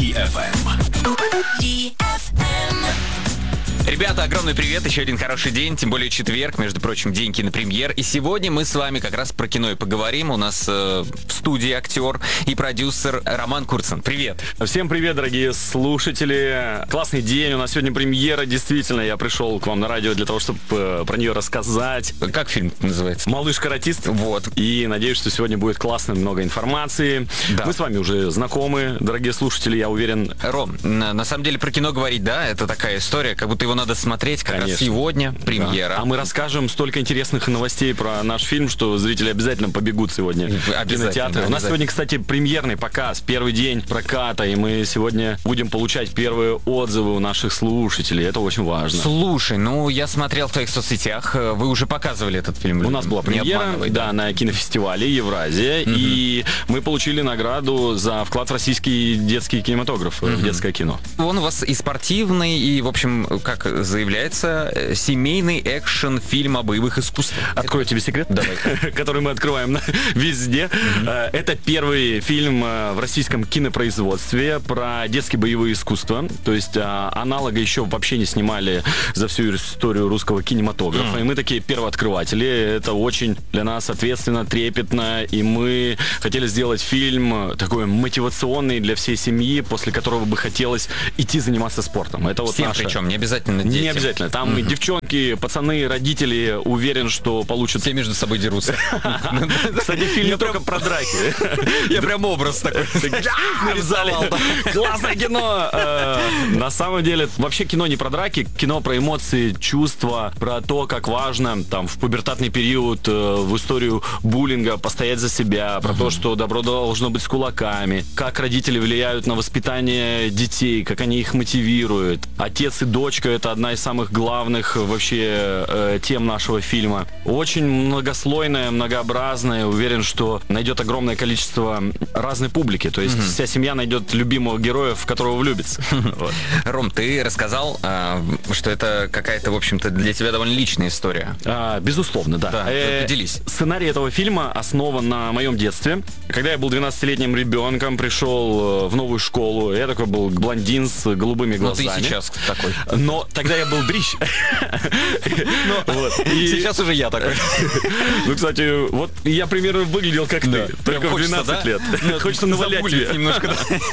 Ребята, огромный привет, еще один хороший день, тем более четверг, между прочим, день кинопремьер. И сегодня мы с вами как раз про кино и поговорим. У нас в студии актер и продюсер Роман Курцин. Привет. Всем привет, дорогие слушатели. Классный день, у нас сегодня премьера, действительно. Я пришел к вам на радио для того, чтобы про нее рассказать. Как фильм называется? «Малыш-каратист». Вот. И надеюсь, что сегодня будет классно, много информации. Да. Мы с вами уже знакомы, дорогие слушатели, я уверен. Ром, на самом деле про кино говорить, да, это такая история, как будто его надо смотреть как раз сегодня, премьера. Да. А мы расскажем столько интересных новостей про наш фильм, что зрители обязательно побегут сегодня в кинотеатр. У нас сегодня, кстати, премьерный показ, первый день проката, и мы сегодня будем получать первые отзывы у наших слушателей. Это очень важно. Слушай, ну я смотрел в твоих соцсетях, вы уже показывали этот фильм. У нас была премьера, да, на кинофестивале «Евразия», и мы получили награду за вклад в российский детский кинематограф, в детское кино. Он у вас и спортивный, и, в общем, как заявляется, семейный экшн-фильм о боевых искусствах. Открою тебе секрет, давай, который мы открываем везде. Это первый фильм в российском кинопроизводстве про детские боевые искусства. То есть аналога еще вообще не снимали за всю историю русского кинематографа. И мы такие первооткрыватели. Это очень для нас ответственно, трепетно. И мы хотели сделать фильм такой мотивационный для всей семьи, после которого бы хотелось идти заниматься спортом. Это вот всем, причем, не обязательно детям. Не обязательно. Там и девчонки, пацаны, родители, уверен, что получат... Все между собой дерутся. Кстати, фильм не только про драки. Я прям образ такой нарисовал. Классное кино! На самом деле, вообще кино не про драки, кино про эмоции, чувства, про то, как важно там в пубертатный период в историю буллинга постоять за себя, про то, что добро должно быть с кулаками, как родители влияют на воспитание детей, как они их мотивируют. Отец и дочка — это одна из самых главных вообще тем нашего фильма. Очень многослойная, многообразная. Uверен, что найдет огромное количество разной публики. То есть вся семья найдет любимого героя, в которого влюбится. Ром, ты рассказал, что это какая-то, в общем-то, для тебя довольно личная история. Безусловно, да. Поделись. Сценарий этого фильма основан на моем детстве. Когда я был 12-летним ребенком, пришел в новую школу. Я такой был блондин с голубыми глазами. Ну, ты сейчас такой. Но тогда я был дрищ. Сейчас уже я такой. Ну, кстати, вот я примерно выглядел как ты, только в 12 лет. Хочется навалять тебе немножко.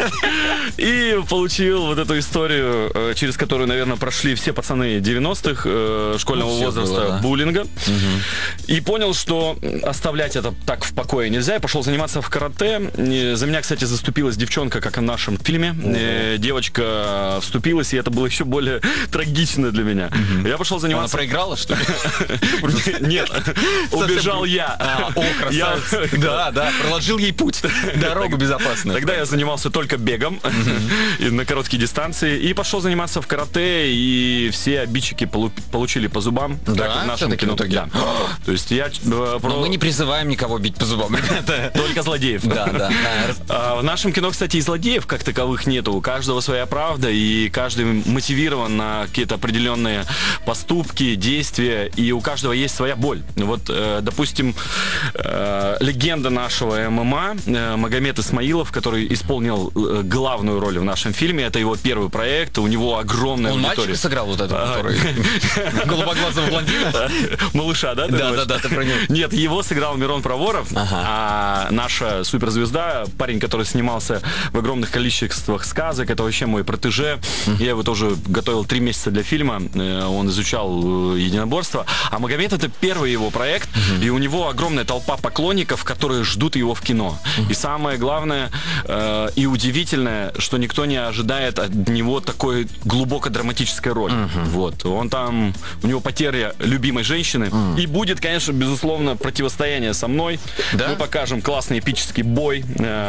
И получил вот эту историю, через которую, наверное, прошли все пацаны 90-х, школьного возраста, буллинга. И понял, что оставлять это так в покое нельзя. Я пошел заниматься в карате. За меня, кстати, заступилась девчонка, как и в нашем фильме. Девочка вступилась, и это было еще более трагично для меня. Я пошел заниматься... Она проиграла, что ли? Нет, убежал я. О, красавец. Да, проложил ей путь, дорогу безопасную. Тогда я занимался только бегом на короткие дистанции и пошел заниматься в карате, и все обидчики получили по зубам. Да, в нашем кино. То есть я... Но мы не призываем никого бить по зубам, ребята. Только злодеев. Да. В нашем кино, кстати, и злодеев как таковых нету. У каждого своя правда, и каждый мотивирован на какие-то определенные поступки, действия, и у каждого есть своя боль. Вот, допустим, легенда нашего ММА Магомед Исмаилов, который исполнил главную роль в нашем фильме, это его первый проект, у него огромная аудитория. Он мальчика сыграл вот этого, который голубоглазого блондина? Малыша, да? Да, ты про него. Нет, его сыграл Мирон Проворов, а наша суперзвезда, парень, который снимался в огромных количествах сказок, это вообще мой протеже. Я его тоже готовил 3 месяца для фильма, он изучал единоборство. А Магомед — это первый его проект, и у него огромная толпа поклонников, которые ждут его в кино. И самое главное и удивительное, что никто не ожидает от него такой глубоко драматической роли. Вот. Он там, у него потеря любимой женщины. И будет, конечно, безусловно, противостояние со мной. Да? Мы покажем классный эпический бой.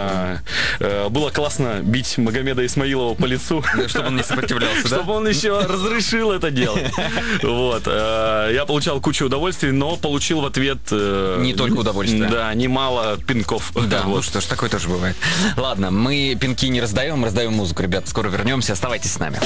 Было классно бить Магомеда Исмаилова по лицу. Чтобы он не сопротивлялся, да? Чтобы он еще разрешил это делать. Вот. Я получал кучу удовольствий, но получил в ответ... Не только удовольствие. Да, немало пинков. Да, вот. Ну что ж, такое тоже бывает. Ладно, мы пинки не раздаем, раздаем музыку, ребят. Скоро вернемся, оставайтесь с нами.